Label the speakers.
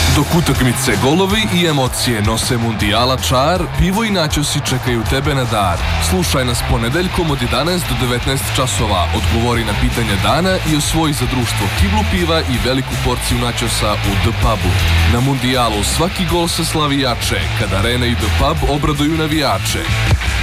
Speaker 1: Dok utakmice, golovi i emocije nose mundijala čar, pivo i načosi čekaju tebe na dar. Slušaj nas ponedeljkom od 11 do 19 časova, odgovori na pitanja dana i osvoji za društvo kiblu piva i veliku porciju načosa u The Pubu. Na mundijalu svaki gol se slavi jače, kada Arena i The Pub obraduju navijače.